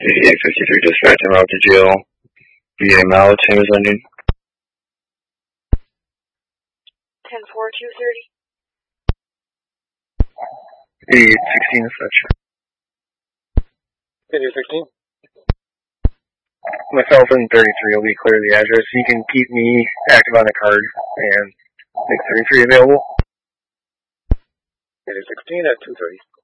8853 dispatch en route to jail. VA mallet, same as ending. 10-4-230. 8816 dispatch. 8816. Myself and 33 will be clear the address. You can keep me active on the card and make 33 available. 8816 at 2:30.